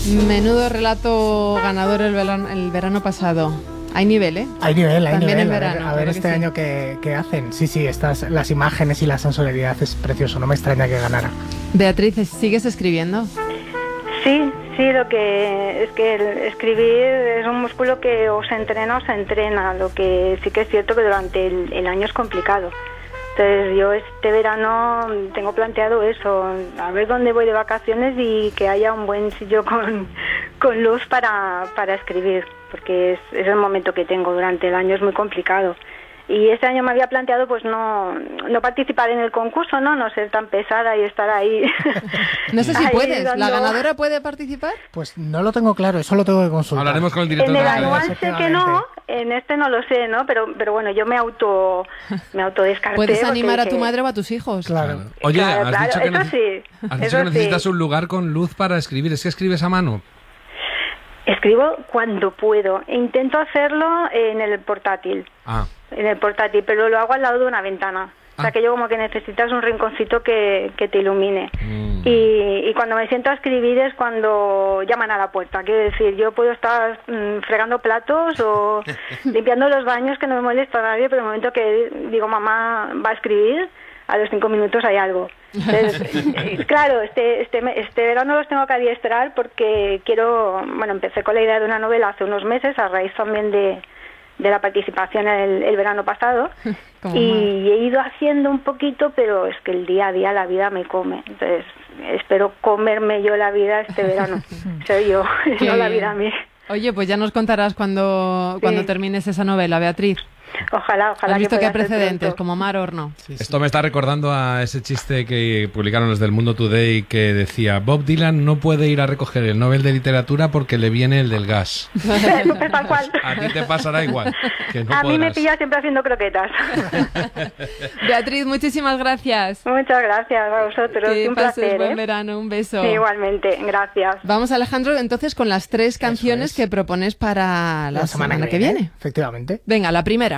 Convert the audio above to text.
Menudo relato ganador el verano pasado. Hay nivel, ¿eh? Hay nivel. También en verano, A ver este año qué hacen. Sí, las imágenes y la sensorialidad es precioso. No me extraña que ganara. Beatriz, ¿sigues escribiendo? Sí, lo que es que el escribir es un músculo que o se entrena. Lo que sí que es cierto que durante el año es complicado. Entonces yo este verano tengo planteado eso, a ver dónde voy de vacaciones y que haya un buen sitio con luz para escribir, porque es el momento que tengo durante el año, es muy complicado. Y este año me había planteado pues no participar en el concurso, no ser tan pesada y estar ahí. No sé si ahí puedes, dando... ¿la ganadora puede participar? Pues no lo tengo claro, eso lo tengo que consultar. Hablaremos con el director en de el la anual cadena. sé que no, en este no lo sé, ¿no? Pero bueno, yo me autodescarté. Puedes animar a tu porque... madre o a tus hijos. Claro. Oye, Claro, has dicho que, eso sí, has dicho eso que necesitas sí. un lugar con luz para escribir. ¿Es que escribes a mano? Escribo cuando puedo. Intento hacerlo en el portátil. En el portátil, pero lo hago al lado de una ventana. O sea, que yo como que necesitas un rinconcito que te ilumine. Y cuando me siento a escribir es cuando llaman a la puerta. Quiero decir, yo puedo estar fregando platos o limpiando los baños, que no me molesta a nadie, pero en el momento que digo, mamá va a escribir, a los 5 minutos hay algo. Entonces, claro, este verano los tengo que adiestrar porque empecé con la idea de una novela hace unos meses, a raíz también de la participación el verano pasado, y he ido haciendo un poquito, pero es que el día a día la vida me come. Entonces espero comerme yo la vida este verano. Soy yo, no la vida a mí. Oye, pues ya nos contarás cuando termines esa novela, Beatriz. Ojalá. ¿Has visto que hay pueda ser precedentes, pronto. como Mar Horno? Sí. Esto me está recordando a ese chiste que publicaron los del Mundo Today que decía: Bob Dylan no puede ir a recoger el Nobel de Literatura porque le viene el del gas. Tal cual. A ti te pasará igual. Que no a mí me podrás. pilla siempre haciendo croquetas. Beatriz, muchísimas gracias. Muchas gracias a vosotros. Que Un pases placer. buen verano, un beso. Sí, igualmente, gracias. Vamos, Alejandro, entonces con las 3 canciones es. que propones para la semana que viene. Efectivamente. Venga, la primera.